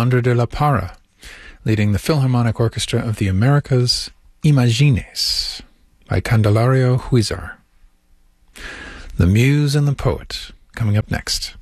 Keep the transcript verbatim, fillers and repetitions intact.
Alejandro de la Parra, leading the Philharmonic Orchestra of the Americas, Imagines, by Candelario Huizar. The Muse and the Poet, coming up next.